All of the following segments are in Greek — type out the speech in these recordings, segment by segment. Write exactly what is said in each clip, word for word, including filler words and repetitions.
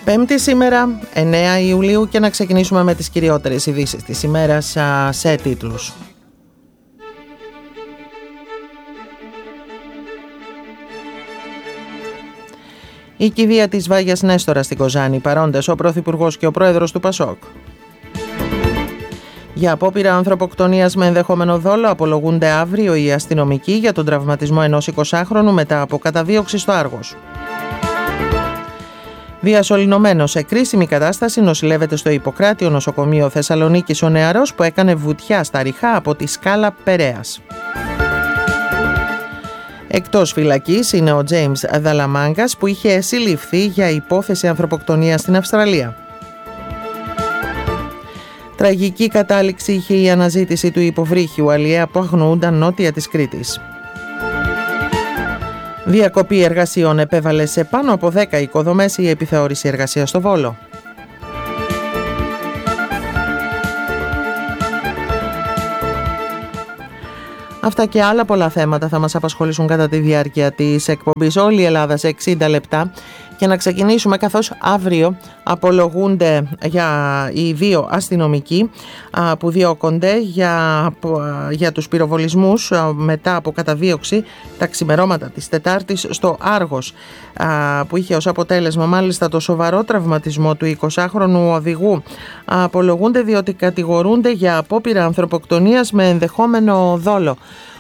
Πέμπτη σήμερα, εννέα Ιουλίου, και να ξεκινήσουμε με τις κυριότερες ειδήσεις της ημέρας σε τίτλους. Η κηδεία της Βάγιας Νέστορα στην Κοζάνη, παρόντες ο Πρωθυπουργός και ο Πρόεδρος του Πασόκ. Για απόπειρα ανθρωποκτονίας με ενδεχόμενο δόλο απολογούνται αύριο οι αστυνομικοί για τον τραυματισμό ενός εικοσάχρονου μετά από καταδίωξη στο Άργος. Διασωληνωμένος σε κρίσιμη κατάσταση νοσηλεύεται στο Ιπποκράτιο νοσοκομείο Θεσσαλονίκης ο νεαρός που έκανε βουτιά στα ριχά από τη σκάλα Περέας. Εκτός φυλακής είναι ο Τζέιμς Δαλαμάγκας που είχε συλληφθεί για υπόθεση ανθρωποκτονίας στην Αυστραλία. Τραγική κατάληξη είχε η αναζήτηση του υποβρύχιου αλιέα που αγνοούνταν νότια της Κρήτης. Διακοπή εργασιών επέβαλε σε πάνω από δέκα οικοδομές η επιθεώρηση εργασίας στο Βόλο. Αυτά και άλλα πολλά θέματα θα μας απασχολήσουν κατά τη διάρκεια της εκπομπής όλη η Ελλάδα σε εξήντα λεπτά. Και να ξεκινήσουμε, καθώς αύριο απολογούνται για οι δύο αστυνομικοί που διώκονται για, για τους πυροβολισμούς μετά από καταδίωξη τα ξημερώματα της Τετάρτης στο Άργος, που είχε ως αποτέλεσμα μάλιστα το σοβαρό τραυματισμό του εικοσάχρονου οδηγού. Απολογούνται διότι κατηγορούνται για απόπειρα ανθρωποκτονίας με ενδεχόμενο δόλο.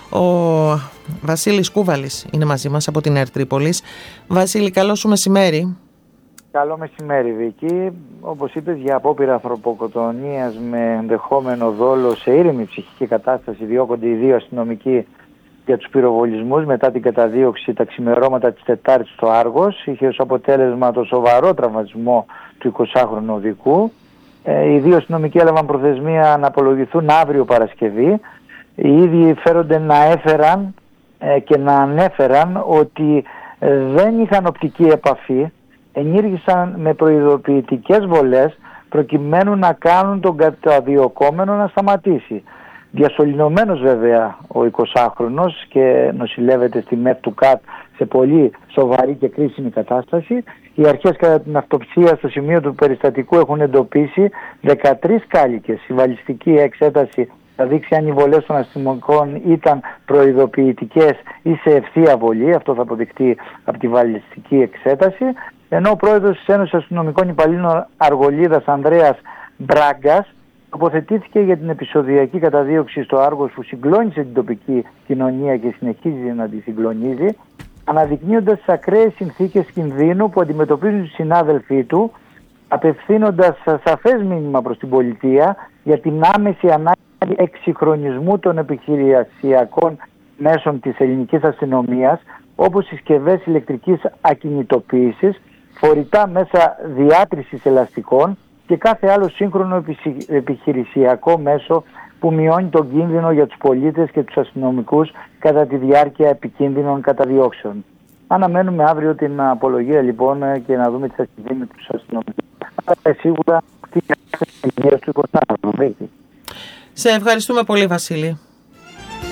Ο Βασίλης Κούβαλης είναι μαζί μας από την ΕΡΤ Τρίπολης. Βασίλη, καλό σου μεσημέρι. Καλό μεσημέρι, Βίκη. Όπως είπες, για απόπειρα ανθρωποκτονίας με ενδεχόμενο δόλο σε ήρεμη ψυχική κατάσταση διώκονται οι δύο αστυνομικοί για τους πυροβολισμούς μετά την καταδίωξη τα ξημερώματα της Τετάρτης στο Άργος. Είχε ως αποτέλεσμα το σοβαρό τραυματισμό του εικοσάχρονου οδηγού. Ε, οι δύο αστυνομικοί έλαβαν προθεσμία να απολογηθούν αύριο Παρασκευή. Οι ίδιοι φέρονται να έφεραν ε, και να ανέφεραν ότι ε, δεν είχαν οπτική επαφή, ενήργησαν με προειδοποιητικές βολές προκειμένου να κάνουν τον καταδιωκόμενο να σταματήσει. Διασωληνωμένος βέβαια ο εικοσάχρονος και νοσηλεύεται στη ΜΕΘ του ΚΑΤ σε πολύ σοβαρή και κρίσιμη κατάσταση. Οι αρχές κατά την αυτοψία στο σημείο του περιστατικού έχουν εντοπίσει δεκατρείς κάλικες. Η βαλιστική εξέταση θα δείξει αν οι βολές των αστυνομικών ήταν προειδοποιητικές ή σε ευθεία βολή. Αυτό θα αποδειχτεί από τη βαλιστική εξέταση. Ενώ ο πρόεδρος της Ένωσης Αστυνομικών Υπαλλήλων Αργολίδας, Ανδρέας Μπράγκας, τοποθετήθηκε για την επεισοδιακή καταδίωξη στο Άργος που συγκλώνησε την τοπική κοινωνία και συνεχίζει να τη συγκλονίζει, αναδεικνύοντας τις ακραίες συνθήκες κινδύνου που αντιμετωπίζουν οι συνάδελφοί του, απευθύνοντας σαφές μήνυμα προς την πολιτεία για την άμεση ανάγκη εξυγχρονισμού των επιχειρησιακών μέσων της ελληνικής αστυνομίας, όπως συσκευές ηλεκτρικής ακινητοποίησης, φορητά μέσα διάτρησης ελαστικών και κάθε άλλο σύγχρονο επιχειρησιακό μέσο που μειώνει τον κίνδυνο για τους πολίτες και τους αστυνομικούς κατά τη διάρκεια επικίνδυνων καταδιώξεων. Αναμένουμε αύριο την απολογία λοιπόν και να δούμε τι θα συμβεί με τους αστυνομικούς. Αλλά σίγουρα αυτή η κατάσταση του εικοσάχρονου. Σε ευχαριστούμε πολύ, Βασίλη.